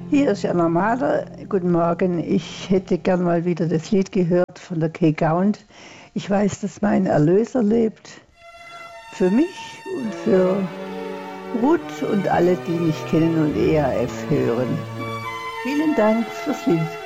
Hier ist Anna Mahler. Guten Morgen. Ich hätte gern mal wieder das Lied gehört von der Kay Gaunt. Ich weiß, dass mein Erlöser lebt. Für mich und für Ruth und alle, die mich kennen und ERF hören. Vielen Dank fürs Lied.